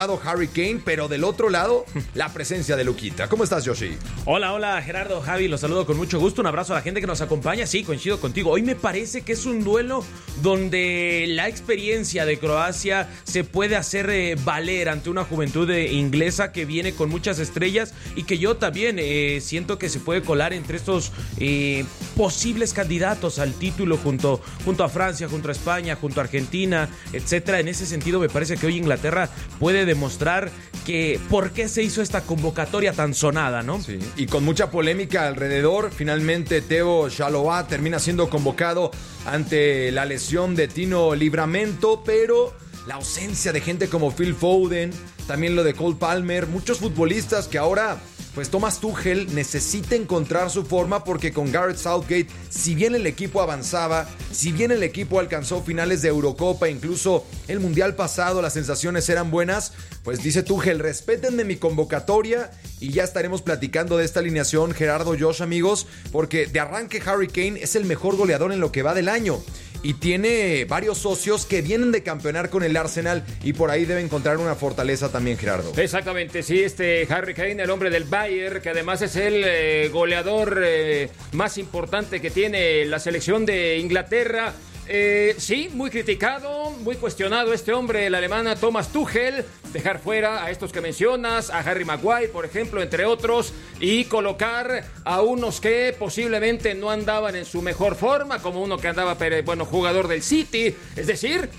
lado Harry Kane, pero del otro lado la presencia de Luquita. ¿Cómo estás, Yoshi? Hola Gerardo, Javi, los saludo con mucho gusto. Un abrazo a la gente que nos acompaña. Sí, coincido contigo. Hoy me parece que es un duelo donde la experiencia de Croacia se puede hacer valer ante una juventud inglesa que viene con muchas estrellas y que yo también siento que se puede colar entre estos posibles candidatos al título junto a Francia, junto a España, junto a Argentina, etcétera. En ese sentido me parece que hoy Inglaterra puede demostrar que por qué se hizo esta convocatoria tan sonada, ¿no? Sí, y con mucha polémica alrededor, finalmente Theo Chalobah termina siendo convocado ante la lesión de Tino Livramento, pero la ausencia de gente como Phil Foden, también lo de Cole Palmer, muchos futbolistas que ahora pues Thomas Tuchel necesita encontrar su forma, porque con Gareth Southgate, si bien el equipo avanzaba, si bien el equipo alcanzó finales de Eurocopa, incluso el Mundial pasado, las sensaciones eran buenas, pues dice Tuchel, respétenme mi convocatoria y ya estaremos platicando de esta alineación, Gerardo, Josh, amigos, porque de arranque Harry Kane es el mejor goleador en lo que va del año. Y tiene varios socios que vienen de campeonar con el Arsenal y por ahí debe encontrar una fortaleza también, Gerardo. Exactamente, sí, Harry Kane, el hombre del Bayern, que además es el goleador más importante que tiene la selección de Inglaterra. Sí, muy criticado, muy cuestionado este hombre, el alemán Thomas Tuchel, dejar fuera a estos que mencionas, a Harry Maguire, por ejemplo, entre otros, y colocar a unos que posiblemente no andaban en su mejor forma, como uno que andaba, jugador del City. Es decir,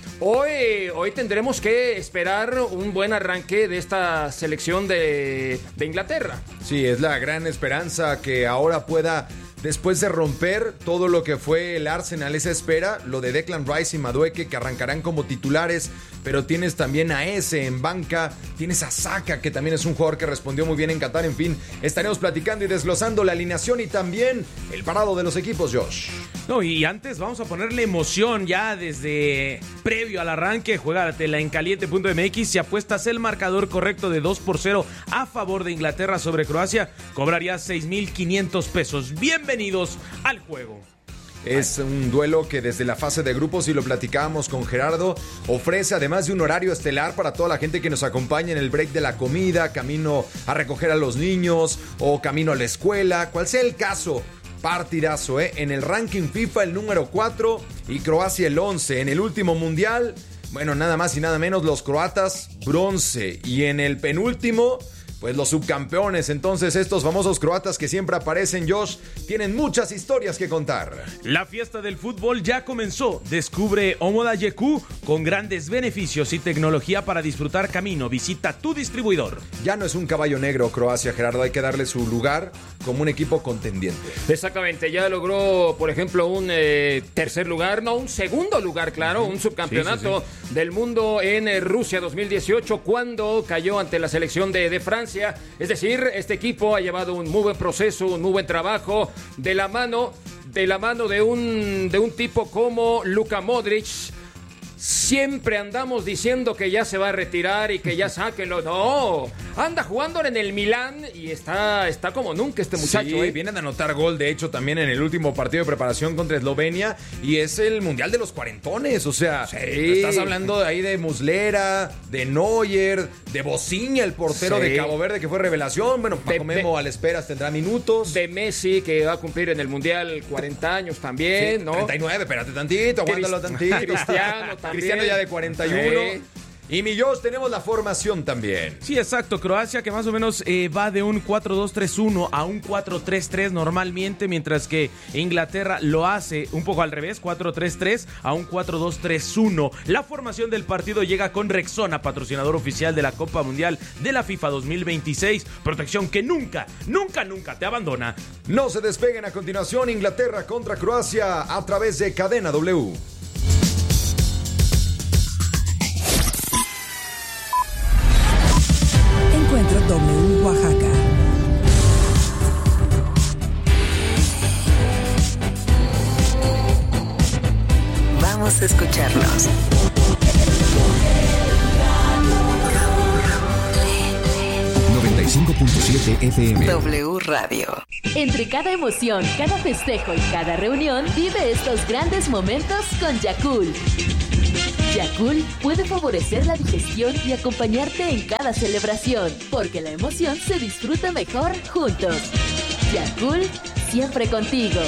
hoy tendremos que esperar un buen arranque de esta selección de Inglaterra. Sí, es la gran esperanza que ahora pueda, después de romper todo lo que fue el Arsenal, esa espera, lo de Declan Rice y Madueke que arrancarán como titulares, pero tienes también a Eze en banca, tienes a Saka, que también es un jugador que respondió muy bien en Qatar. En fin, estaremos platicando y desglosando la alineación y también el parado de los equipos, Josh. No, y antes vamos a ponerle emoción ya desde previo al arranque. Juégatela en caliente.mx. Si apuestas el marcador correcto de 2-0 a favor de Inglaterra sobre Croacia, cobrarías 6,500 pesos. Bienvenidos al juego. Es un duelo que desde la fase de grupos, y lo platicábamos con Gerardo, ofrece además de un horario estelar para toda la gente que nos acompaña en el break de la comida, camino a recoger a los niños o camino a la escuela, cual sea el caso. Partidazo, En el ranking FIFA el número 4 y Croacia el 11. En el último mundial, bueno, nada más y nada menos, los croatas bronce. Y en el penúltimo, pues los subcampeones. Entonces estos famosos croatas que siempre aparecen, Josh, tienen muchas historias que contar. La fiesta del fútbol ya comenzó. Descubre Omoda Yeku con grandes beneficios y tecnología para disfrutar camino. Visita tu distribuidor. Ya no es un caballo negro Croacia, Gerardo. Hay que darle su lugar como un equipo contendiente. Exactamente, ya logró, por ejemplo, un tercer lugar, no, un segundo lugar, claro, un subcampeonato del mundo en Rusia 2018, cuando cayó ante la selección de Francia. Es decir, este equipo ha llevado un muy buen proceso, un muy buen trabajo de la mano de un tipo como Luka Modric. Siempre andamos diciendo que ya se va a retirar y que ya sáquenlo. No, anda jugando en el Milán y está como nunca este muchacho. Sí, viene de anotar gol, de hecho, también en el último partido de preparación contra Eslovenia. Y es el Mundial de los cuarentones. O sea, estás hablando ahí de Muslera, de Neuer, de Bociña, el portero de Cabo Verde, que fue revelación. Bueno, Paco Memo a la espera tendrá minutos. De Messi, que va a cumplir en el Mundial 40 años también, ¿no? 39, espérate tantito, aguántalo tantito. Cristiano ya de 41. Y mi Josh, tenemos la formación también. Sí, exacto. Croacia, que más o menos va de un 4-2-3-1 a un 4-3-3 normalmente, mientras que Inglaterra lo hace un poco al revés, 4-3-3 a un 4-2-3-1. La formación del partido llega con Rexona, patrocinador oficial de la Copa Mundial de la FIFA 2026. Protección que nunca te abandona. No se despeguen. A continuación, Inglaterra contra Croacia a través de Cadena W. Encuentro W Oaxaca. Vamos a escucharnos. 95.7 FM. W Radio. Entre cada emoción, cada festejo y cada reunión, vive estos grandes momentos con Yakult. Yakult puede favorecer la digestión y acompañarte en cada celebración, porque la emoción se disfruta mejor juntos. Yakult, siempre contigo.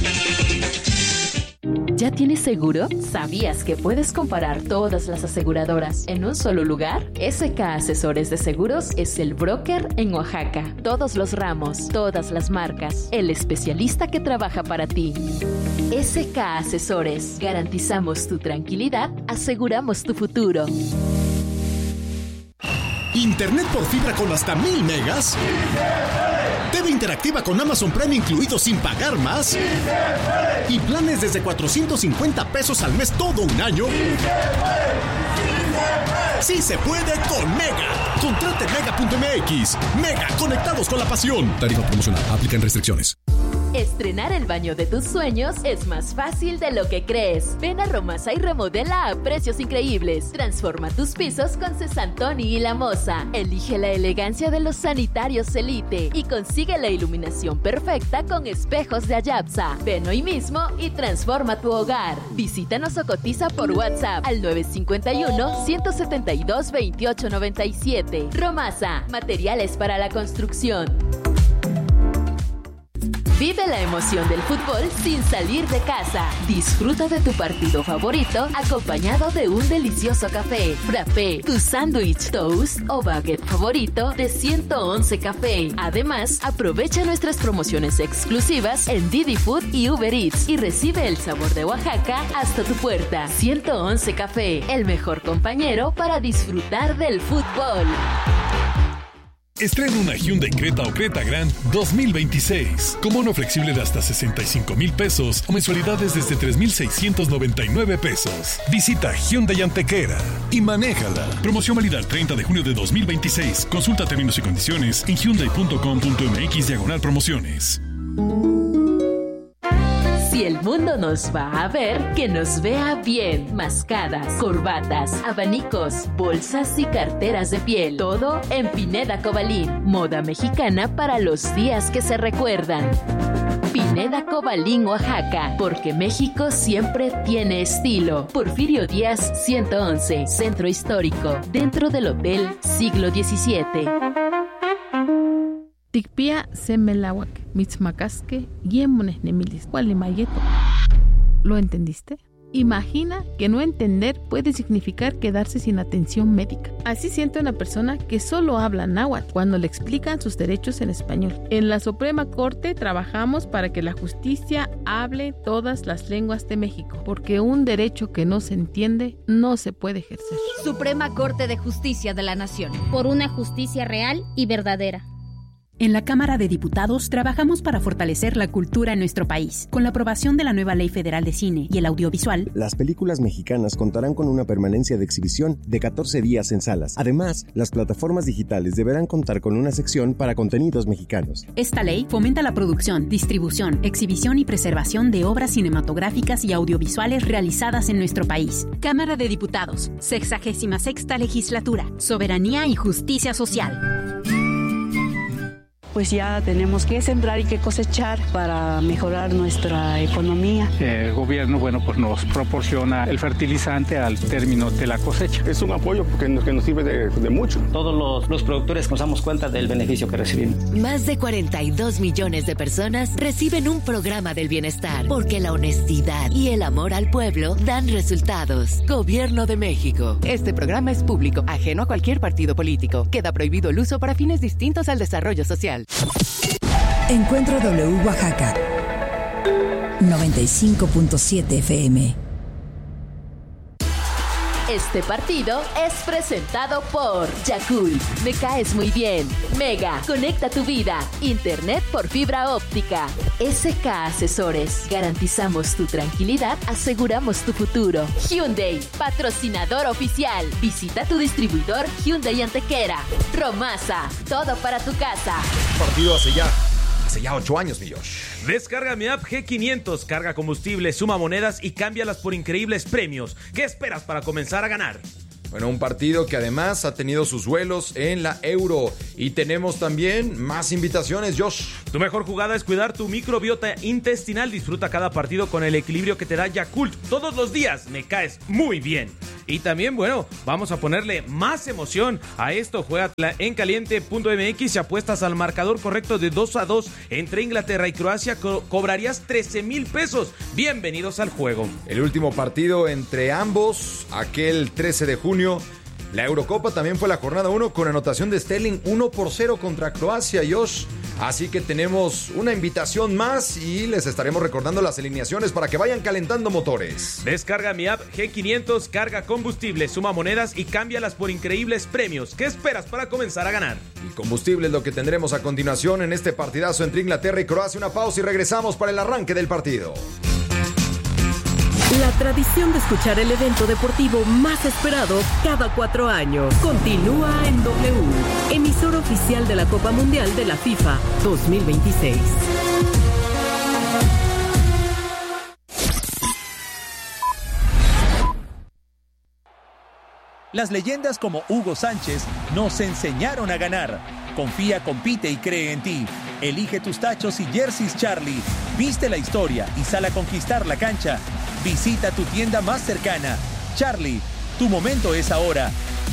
¿Ya tienes seguro? ¿Sabías que puedes comparar todas las aseguradoras en un solo lugar? SK Asesores de Seguros es el broker en Oaxaca. Todos los ramos, todas las marcas, el especialista que trabaja para ti. SK Asesores. Garantizamos tu tranquilidad, aseguramos tu futuro. Internet por fibra con hasta 1000 megas. TV interactiva con Amazon Prime incluido sin pagar más. Y planes desde 450 pesos al mes todo un año. ¡Sí se puede con Mega! Contrate Mega.mx. Mega, conectados con la pasión. Tarifa promocional. Aplican restricciones. Estrenar el baño de tus sueños es más fácil de lo que crees. Ven a Romasa y remodela a precios increíbles. Transforma tus pisos con Cesantoni y La Moza. Elige la elegancia de los sanitarios Elite y consigue la iluminación perfecta con espejos de Ayapsa. Ven hoy mismo y transforma tu hogar. Visítanos o cotiza por WhatsApp al 951-172-2897. Romasa, materiales para la construcción. Vive la emoción del fútbol sin salir de casa. Disfruta de tu partido favorito acompañado de un delicioso café, frappé, tu sándwich, toast o baguette favorito de 111 Café. Además, aprovecha nuestras promociones exclusivas en Didi Food y Uber Eats y recibe el sabor de Oaxaca hasta tu puerta. 111 Café, el mejor compañero para disfrutar del fútbol. Estrena una Hyundai Creta o Creta Grand 2026. Con bono flexible de hasta 65,000 pesos o mensualidades desde 3,699 pesos. Visita Hyundai Antequera y manéjala. Promoción válida el 30 de junio de 2026. Consulta términos y condiciones en hyundai.com.mx/promociones. Si el mundo nos va a ver, que nos vea bien. Mascadas, corbatas, abanicos, bolsas y carteras de piel. Todo en Pineda Cobalín. Moda mexicana para los días que se recuerdan. Pineda Cobalín, Oaxaca. Porque México siempre tiene estilo. Porfirio Díaz, 111. Centro Histórico. Dentro del Hotel Siglo XVII. Tikpia semelawak, mitzmacasque, yemones nemilis, cualimayeto. ¿Lo entendiste? Imagina que no entender puede significar quedarse sin atención médica. Así siente una persona que solo habla náhuatl cuando le explican sus derechos en español. En la Suprema Corte trabajamos para que la justicia hable todas las lenguas de México, porque un derecho que no se entiende no se puede ejercer. Suprema Corte de Justicia de la Nación. Por una justicia real y verdadera. En la Cámara de Diputados trabajamos para fortalecer la cultura en nuestro país. Con la aprobación de la nueva Ley Federal de Cine y el Audiovisual, las películas mexicanas contarán con una permanencia de exhibición de 14 días en salas. Además, las plataformas digitales deberán contar con una sección para contenidos mexicanos. Esta ley fomenta la producción, distribución, exhibición y preservación de obras cinematográficas y audiovisuales realizadas en nuestro país. Cámara de Diputados, 66ª Legislatura, Soberanía y Justicia Social. Pues ya tenemos que sembrar y que cosechar para mejorar nuestra economía. El gobierno, pues nos proporciona el fertilizante al término de la cosecha. Es un apoyo porque nos sirve de mucho. Todos los productores nos damos cuenta del beneficio que recibimos. Más de 42 millones de personas reciben un programa del bienestar, porque la honestidad y el amor al pueblo dan resultados. Gobierno de México. Este programa es público, ajeno a cualquier partido político. Queda prohibido el uso para fines distintos al desarrollo social. Encuentro W Oaxaca 95.7 FM. Este partido es presentado por Yakult. Me caes muy bien. Mega, conecta tu vida. Internet por fibra óptica. SK Asesores. Garantizamos tu tranquilidad, aseguramos tu futuro. Hyundai, patrocinador oficial. Visita tu distribuidor Hyundai Antequera. Romasa, todo para tu casa. Partido hace ya 8 años, mi Josh. Descarga mi app G500, carga combustible, suma monedas y cámbialas por increíbles premios. ¿Qué esperas para comenzar a ganar? Bueno, un partido que además ha tenido sus duelos en la Euro. Y tenemos también más invitaciones, Josh. Tu mejor jugada es cuidar tu microbiota intestinal. Disfruta cada partido con el equilibrio que te da Yakult. Todos los días me caes muy bien. Y también, bueno, vamos a ponerle más emoción a esto. Juega en caliente.mx y apuestas al marcador correcto de 2-2 entre Inglaterra y Croacia, cobrarías 13,000 pesos. Bienvenidos al juego. El último partido entre ambos, aquel 13 de junio. La Eurocopa también fue la jornada 1 con anotación de Sterling 1-0 contra Croacia, Josh. Así que tenemos una invitación más y les estaremos recordando las alineaciones para que vayan calentando motores. Descarga mi app G500, carga combustible, suma monedas y cámbialas por increíbles premios. ¿Qué esperas para comenzar a ganar? Y combustible es lo que tendremos a continuación en este partidazo entre Inglaterra y Croacia. Una pausa y regresamos para el arranque del partido. La tradición de escuchar el evento deportivo más esperado cada 4 años continúa en W, emisor oficial de la Copa Mundial de la FIFA 2026. Las leyendas como Hugo Sánchez nos enseñaron a ganar. Confía, compite y cree en ti. Elige tus tachos y jerseys Charlie. Viste la historia y sal a conquistar la cancha. Visita tu tienda más cercana. Charlie, tu momento es ahora.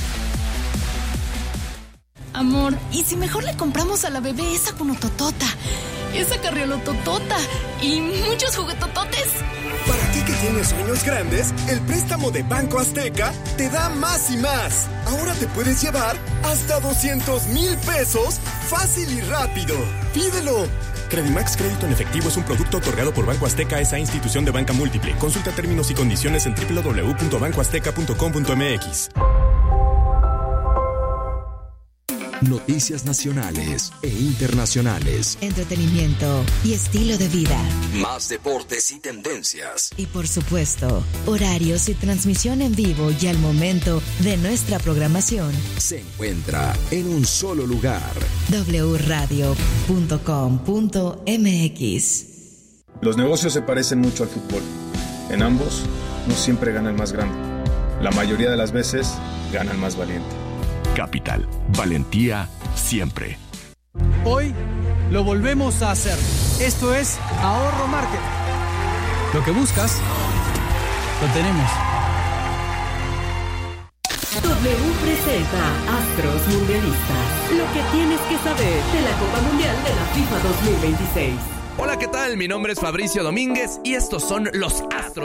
Amor, ¿y si mejor le compramos a la bebé esa cunototota, esa carriolototota y muchos juguetototes? Para ti que tienes sueños grandes, el préstamo de Banco Azteca te da más y más. Ahora te puedes llevar hasta 200,000 pesos fácil y rápido. ¡Pídelo! Credimax Crédito en Efectivo es un producto otorgado por Banco Azteca, esa institución de banca múltiple. Consulta términos y condiciones en www.bancoazteca.com.mx. Noticias nacionales e internacionales. Entretenimiento y estilo de vida. Más deportes y tendencias. Y por supuesto, horarios y transmisión en vivo y al momento de nuestra programación. Se encuentra en un solo lugar. wradio.com.mx. Los negocios se parecen mucho al fútbol. En ambos, no siempre gana el más grande. La mayoría de las veces, gana el más valiente. Capital, valentía siempre. Hoy lo volvemos a hacer. Esto es Ahorro Market. Lo que buscas, lo tenemos. W presenta Astros Mundialistas. Lo que tienes que saber de la Copa Mundial de la FIFA 2026. Hola, ¿qué tal? Mi nombre es Fabricio Domínguez y estos son los Astros